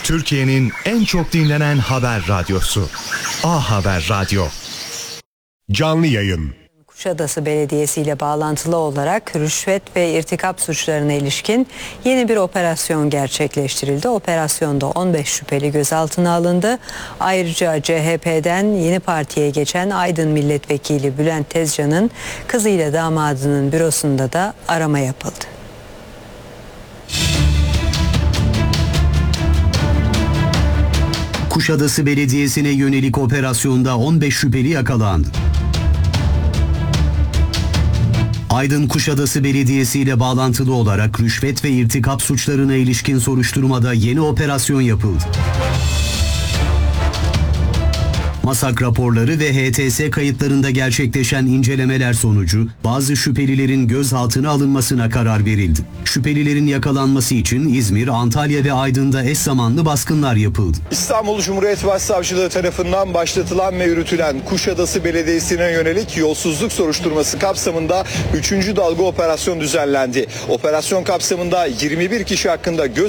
Türkiye'nin en çok dinlenen haber radyosu. A Haber Radyo. Canlı yayın. Kuşadası Belediyesi ile bağlantılı olarak rüşvet ve irtikap suçlarına ilişkin yeni bir operasyon gerçekleştirildi. Operasyonda 15 şüpheli gözaltına alındı. Ayrıca CHP'den yeni partiye geçen Aydın Milletvekili Bülent Tezcan'ın kızıyla damadının bürosunda da arama yapıldı. Kuşadası Belediyesi'ne yönelik operasyonda 15 şüpheli yakalandı. Aydın Kuşadası Belediyesi ile bağlantılı olarak rüşvet ve irtikap suçlarına ilişkin soruşturmada yeni operasyon yapıldı. MASAK raporları ve HTS kayıtlarında gerçekleşen incelemeler sonucu bazı şüphelilerin gözaltına alınmasına karar verildi. Şüphelilerin yakalanması için İzmir, Antalya ve Aydın'da eş zamanlı baskınlar yapıldı. İstanbul Cumhuriyet Başsavcılığı tarafından başlatılan ve yürütülen Kuşadası Belediyesi'ne yönelik yolsuzluk soruşturması kapsamında 3. dalga operasyon düzenlendi. Operasyon kapsamında 21 kişi hakkında